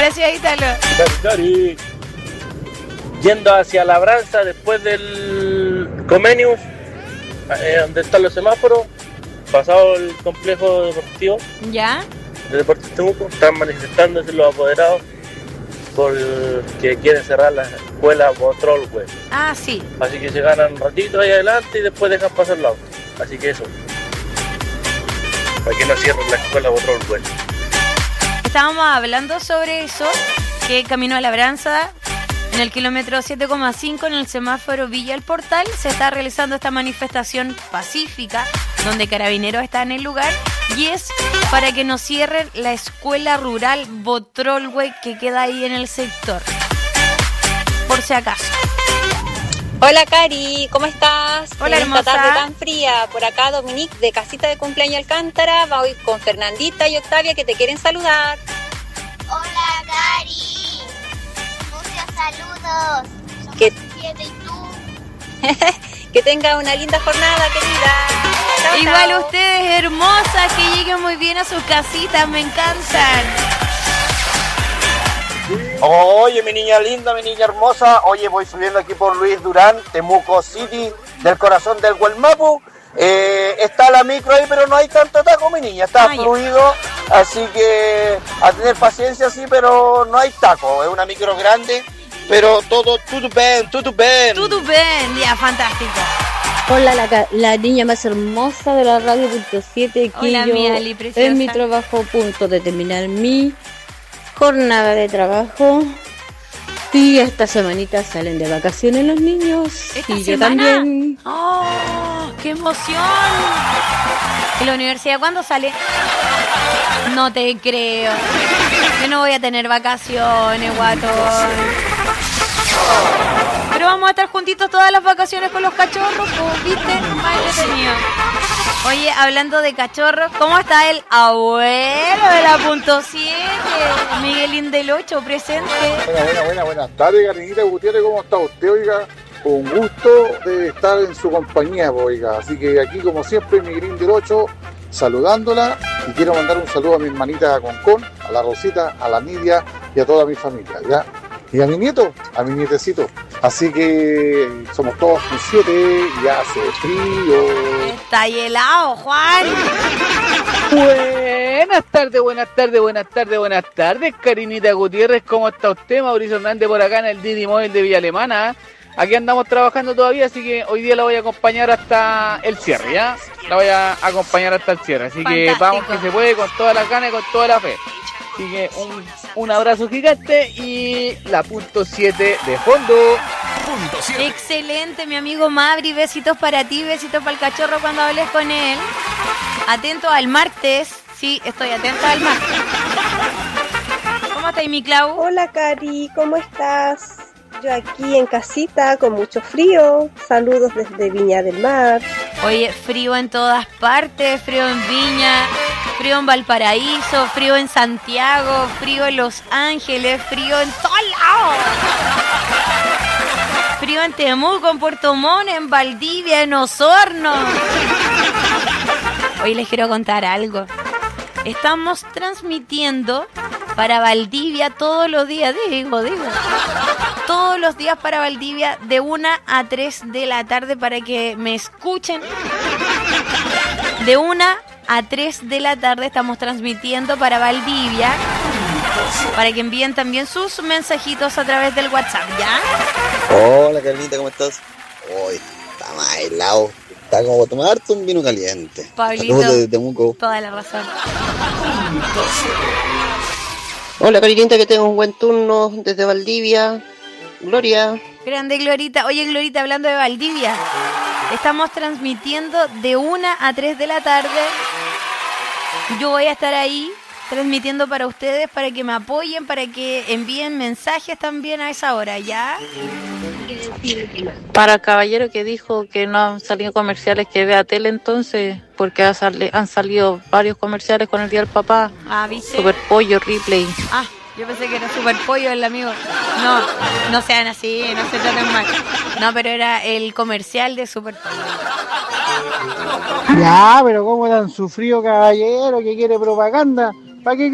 Gracias, Ítalo. Cari. Yendo hacia Labranza después del Comenius, donde están los semáforos, pasado el complejo deportivo ¿Ya? de Deportes Temuco, están manifestándose los apoderados porque quieren cerrar la escuela Botrolway. Ah, sí. Así que se ganan un ratito ahí adelante y después dejan pasar el auto. Así que eso. Para que no cierren la escuela Botrolway. Estábamos hablando sobre eso, que camino a Labranza, en el kilómetro 7,5, en el semáforo Villa El Portal, se está realizando esta manifestación pacífica, donde Carabineros está en el lugar, y es para que nos cierren la escuela rural Botrolway que queda ahí en el sector. Por si acaso. Hola Cari, ¿cómo estás? Hola, en hermosa. esta tarde tan fría, por acá Dominique de Casita de Cumpleaños Alcántara, voy con Fernandita y Octavia que te quieren saludar. Hola, Cari. Muchos saludos. Somos ¿Qué? 7 y tú. Que tenga una linda jornada, querida. Chao, Igual chao. ustedes, hermosas, que lleguen muy bien a sus casitas, me encantan. Oye, mi niña linda, mi niña hermosa. Oye, voy subiendo aquí por Luis Durán, Temuco City, del corazón del Gualmapu. Está la micro ahí, pero no hay tanto taco, mi niña. Está fluido, así que a tener paciencia, sí, pero no hay taco. Es una micro grande, pero todo bien. Todo bien, ya, fantástico. Hola, la niña más hermosa de la radio punto 7, aquí Hola, yo mi Ali, preciosa. en mi trabajo, punto de terminar mi jornada de trabajo. Y esta semanita salen de vacaciones los niños. ¿Esta y semana? yo también. ¡Oh, qué emoción! ¿Y la universidad cuándo sale? No te creo. Yo no voy a tener vacaciones, guatón. Pero vamos a estar juntitos todas las vacaciones con los cachorros, pues, ¿viste? Más entretenido. Oye, hablando de cachorros, ¿cómo está el abuelo de la punto 7? Miguelín del 8, presente. Buenas tardes, Karinita Gutiérrez, ¿cómo está usted? Oiga, con gusto de estar en su compañía, oiga. Así que aquí, como siempre, Miguelín del 8, saludándola. Y quiero mandar un saludo a mi hermanita Concón, a la Rosita, a la Nidia y a toda mi familia, ¿ya? Y a mi nieto, a mi nietecito. Así que somos todos con 7 y hace frío. Está helado, Juan. Buenas tardes, Karinita Gutiérrez, ¿cómo está usted? Mauricio Hernández por acá en el Didi Móvil de Villa Alemana. Aquí andamos trabajando todavía, así que hoy día la voy a acompañar hasta el cierre, ¿ya? La voy a acompañar hasta el cierre, así que vamos que se puede con todas las ganas y con toda la fe. Así que un abrazo gigante y la punto 7 de fondo. Excelente, mi amigo Mabri, besitos para ti, besitos para el cachorro cuando hables con él. Atento al martes, sí, estoy atenta al martes. ¿Cómo estás, mi Clau? Hola, Cari, ¿cómo estás? Yo aquí en casita con mucho frío. Saludos desde Viña del Mar. Oye, frío en todas partes, frío en Viña, frío en Valparaíso, frío en Santiago, frío en Los Ángeles, frío en todos lados. Frío en Temuco, en Puerto Montt, en Valdivia, en Osorno. Hoy les quiero contar algo. Estamos transmitiendo para Valdivia todos los días, digo. Todos los días para Valdivia de 1 a 3 de la tarde para que me escuchen. De 1 a 3 de la tarde estamos transmitiendo para Valdivia. Para que envíen también sus mensajitos a través del WhatsApp, ¿ya? Hola, Carlita, ¿cómo estás? Hoy está más helado. Está como tomarte un vino caliente. Pablito, saludos desde Temuco. toda la razón. Hola, Carlita, que tengas un buen turno desde Valdivia. Gloria. Grande Glorita. Oye, Glorita, hablando de Valdivia, estamos transmitiendo de 1 a 3 de la tarde. Yo voy a estar ahí transmitiendo para ustedes, para que me apoyen, para que envíen mensajes también a esa hora, ¿ya? Para el caballero que dijo que no han salido comerciales, que vea tele entonces, porque han salido varios comerciales con el Día del Papá. Ah, ¿viste? Super Pollo, Ripley. Ah, yo pensé que era Super Pollo el amigo. No sean así, no se traten mal. No, pero era el comercial de Super Pollo. Ya, pero ¿cómo tan sufrido, caballero, que quiere propaganda? ¿Para qué